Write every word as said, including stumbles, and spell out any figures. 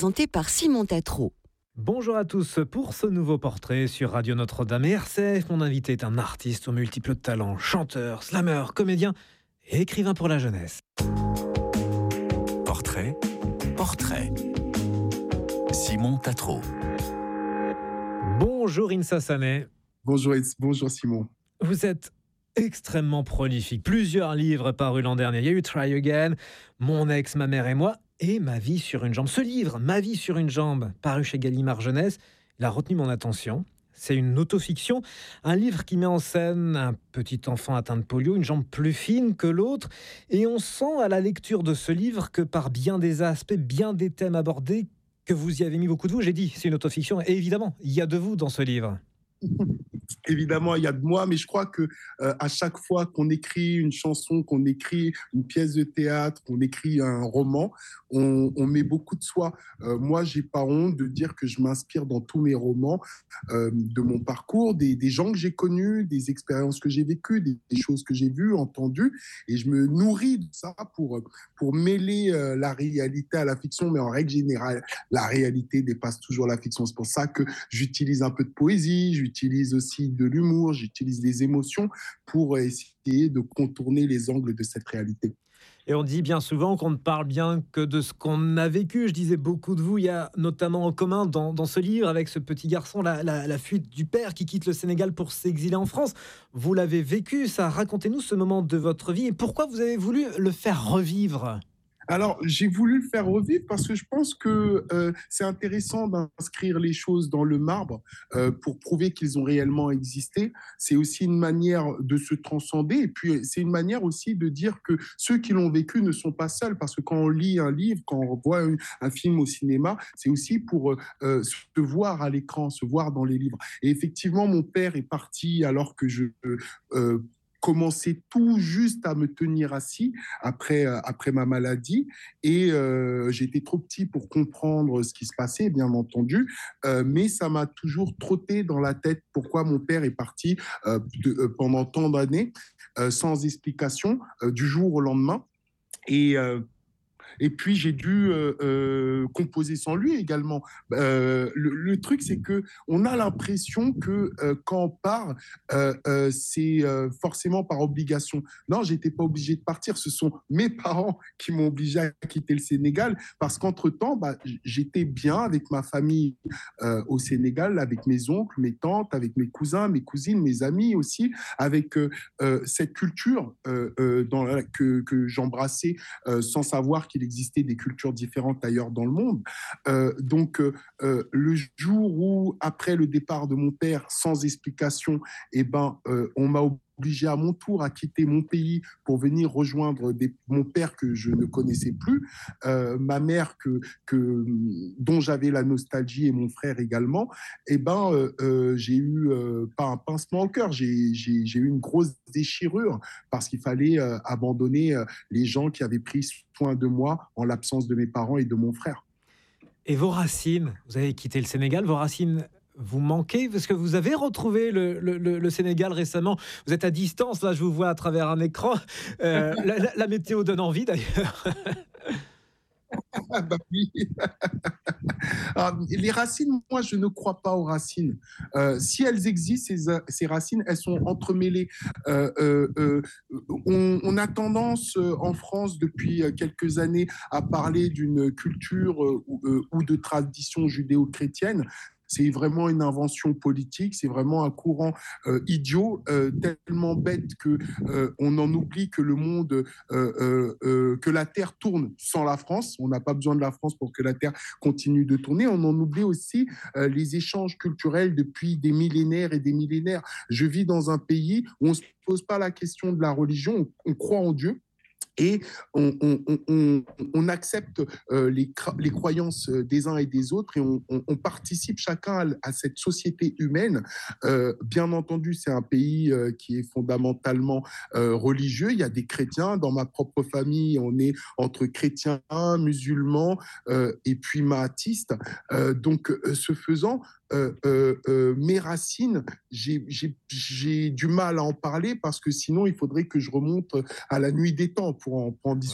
présenté par Simon Tatro. Bonjour à tous pour ce nouveau portrait sur Radio Notre-Dame et R C F. Mon invité est un artiste aux multiples talents, chanteur, slammer, comédien et écrivain pour la jeunesse. Portrait, portrait. Simon Tatro. Bonjour Insa Sané. Bonjour, bonjour Simon. Vous êtes extrêmement prolifique. Plusieurs livres parus l'an dernier. Il y a eu Try Again, Mon ex, ma mère et moi et Ma vie sur une jambe. Ce livre, Ma vie sur une jambe, paru chez Gallimard Jeunesse, il a retenu mon attention. C'est une autofiction, un livre qui met en scène un petit enfant atteint de polio, une jambe plus fine que l'autre. Et on sent à la lecture de ce livre que par bien des aspects, bien des thèmes abordés, que vous y avez mis beaucoup de vous. J'ai dit, c'est une autofiction. Et évidemment, il y a de vous dans ce livre. Évidemment, il y a de moi, mais je crois que euh, à chaque fois qu'on écrit une chanson, qu'on écrit une pièce de théâtre, qu'on écrit un roman, on, on met beaucoup de soi. Euh, moi, j'ai pas honte de dire que je m'inspire dans tous mes romans euh, de mon parcours, des, des gens que j'ai connus, des expériences que j'ai vécues, des, des choses que j'ai vues, entendues, et je me nourris de ça pour pour mêler euh, la réalité à la fiction. Mais en règle générale, la réalité dépasse toujours la fiction. C'est pour ça que j'utilise un peu de poésie, j'utilise aussi de l'humour, j'utilise les émotions pour essayer de contourner les angles de cette réalité. Et on dit bien souvent qu'on ne parle bien que de ce qu'on a vécu. Je disais beaucoup de vous, il y a notamment en commun dans, dans ce livre avec ce petit garçon, la, la, la fuite du père qui quitte le Sénégal pour s'exiler en France. Vous l'avez vécu, ça. Racontez-nous ce moment de votre vie et pourquoi vous avez voulu le faire revivre. Alors, j'ai voulu le faire revivre parce que je pense que euh, c'est intéressant d'inscrire les choses dans le marbre euh, pour prouver qu'ils ont réellement existé. C'est aussi une manière de se transcender et puis c'est une manière aussi de dire que ceux qui l'ont vécu ne sont pas seuls, parce que quand on lit un livre, quand on voit un, un film au cinéma, c'est aussi pour euh, se voir à l'écran, se voir dans les livres. Et effectivement, mon père est parti alors que je... Euh, commençais tout juste à me tenir assis après, euh, après ma maladie et euh, j'étais trop petit pour comprendre ce qui se passait, bien entendu, euh, mais ça m'a toujours trotté dans la tête pourquoi mon père est parti euh, de, euh, pendant tant d'années euh, sans explication euh, du jour au lendemain. Et euh, Et puis, j'ai dû euh, euh, composer sans lui également. Euh, le, le truc, c'est qu'on a l'impression que euh, quand on part, euh, euh, c'est euh, forcément par obligation. Non, je n'étais pas obligé de partir. Ce sont mes parents qui m'ont obligé à quitter le Sénégal parce qu'entre-temps, bah, j'étais bien avec ma famille euh, au Sénégal, avec mes oncles, mes tantes, avec mes cousins, mes cousines, mes amis aussi, avec euh, euh, cette culture euh, euh, dans la, que, que j'embrassais euh, sans savoir qu'il existait des cultures différentes ailleurs dans le monde. Euh, donc, euh, le jour où, après le départ de mon père, sans explication, eh ben, euh, on m'a obligé à mon tour à quitter mon pays pour venir rejoindre des, mon père que je ne connaissais plus, euh, ma mère que, que, dont j'avais la nostalgie et mon frère également, eh ben, euh, euh, j'ai eu euh, pas un pincement au cœur, j'ai, j'ai, j'ai eu une grosse déchirure parce qu'il fallait euh, abandonner euh, les gens qui avaient pris soin de moi en l'absence de mes parents et de mon frère. Et vos racines, vous avez quitté le Sénégal, vos racines vous manquez parce que vous avez retrouvé le, le, le Sénégal récemment. Vous êtes à distance, là je vous vois à travers un écran. Euh, la, la, la météo donne envie d'ailleurs. Ah bah oui. Alors, les racines, moi, je ne crois pas aux racines. Euh, si elles existent, ces, ces racines, elles sont entremêlées. Euh, euh, euh, on, on a tendance euh, en France depuis quelques années à parler d'une culture euh, ou, ou de tradition judéo-chrétienne. C'est vraiment une invention politique, c'est vraiment un courant euh, idiot, euh, tellement bête que euh, on en oublie que le monde, euh, euh, euh, que la Terre tourne sans la France. On n'a pas besoin de la France pour que la Terre continue de tourner. On en oublie aussi euh, les échanges culturels depuis des millénaires et des millénaires. Je vis dans un pays où on ne se pose pas la question de la religion, on, on croit en Dieu. Et on, on, on, on accepte euh, les, les croyances des uns et des autres et on, on, on participe chacun à, à cette société humaine. Euh, bien entendu, c'est un pays euh, qui est fondamentalement euh, religieux. Il y a des chrétiens. Dans ma propre famille, on est entre chrétiens, musulmans euh, et puis mahatistes. Euh, donc, euh, ce faisant, Euh, euh, euh, mes racines, j'ai, j'ai, j'ai du mal à en parler parce que sinon il faudrait que je remonte à la nuit des temps pour en, pour en discuter.